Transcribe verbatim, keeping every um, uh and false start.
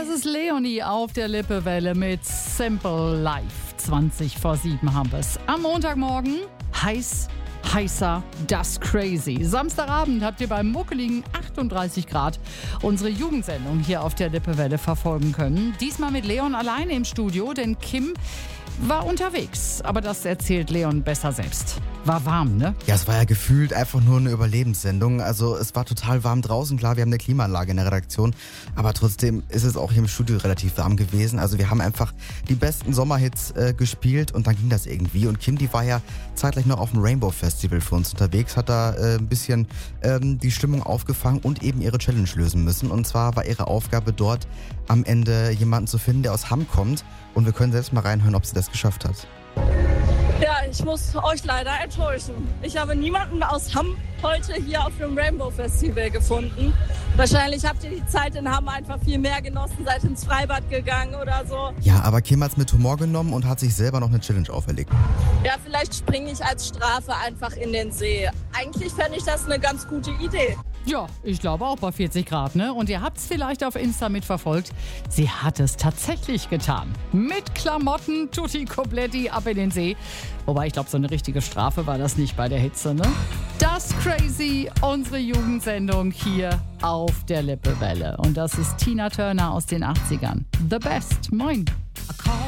ist Leonie auf der Lippewelle mit Simple Life. zwanzig vor sieben haben wir es. Am Montagmorgen heiß, heißer, das crazy. Samstagabend habt ihr beim muckeligen achtunddreißig Grad unsere Jugendsendung hier auf der Lippewelle verfolgen können. Diesmal mit Leon alleine im Studio, denn Kim war unterwegs. Aber das erzählt Leon besser selbst. War warm, ne? Ja, es war ja gefühlt einfach nur eine Überlebenssendung. Also es war total warm draußen. Klar, wir haben eine Klimaanlage in der Redaktion. Aber trotzdem ist es auch hier im Studio relativ warm gewesen. Also wir haben einfach die besten Sommerhits äh, gespielt und dann ging das irgendwie. Und Kim, die war ja zeitgleich noch auf dem Rainbow Festival für uns unterwegs, hat da äh, ein bisschen ähm, die Stimmung aufgefangen und eben ihre Challenge lösen müssen. Und zwar war ihre Aufgabe dort am Ende jemanden zu finden, der aus Hamm kommt. Und wir können selbst mal reinhören, ob sie das geschafft hat. Ja, ich muss euch leider enttäuschen. Ich habe niemanden aus Hamm heute hier auf dem Rainbow Festival gefunden. Wahrscheinlich habt ihr die Zeit in Hamm einfach viel mehr genossen, seid ins Freibad gegangen oder so. Ja, aber Kim hat's mit Humor genommen und hat sich selber noch eine Challenge auferlegt. Ja, vielleicht springe ich als Strafe einfach in den See. Eigentlich fände ich das eine ganz gute Idee. Ja, ich glaube auch bei vierzig Grad, ne? Und ihr habt es vielleicht auf Insta mitverfolgt. Sie hat es tatsächlich getan. Mit Klamotten, tutti kompletti, ab in den See. Wobei, ich glaube, so eine richtige Strafe war das nicht bei der Hitze, ne? Das Crazy, unsere Jugendsendung hier auf der Lippewelle. Und das ist Tina Turner aus den achtzigern. The Best. Moin.